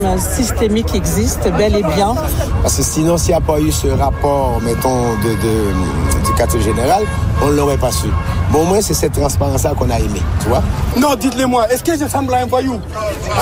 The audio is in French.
systémique existe bel et bien. Parce que sinon, s'il n'y a pas eu ce rapport, mettons, du quartier général, on ne l'aurait pas su. Bon, au moins, c'est cette transparence-là qu'on a aimée, tu vois. Non, dites-le moi, est-ce que je semble à un voyou?